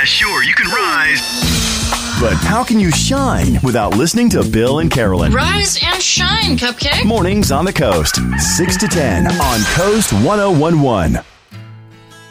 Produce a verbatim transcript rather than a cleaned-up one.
sure, you can rise. But how can you shine without listening to Bill and Carolyn? Rise and shine, Cupcake. Mornings on the Coast, six to ten on Coast ten eleven.